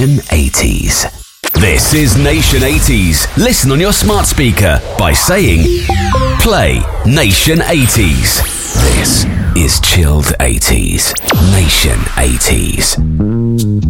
Nation 80s. This is Nation 80s. Listen on your smart speaker by saying, play Nation 80s. This is chilled 80s. Nation 80s.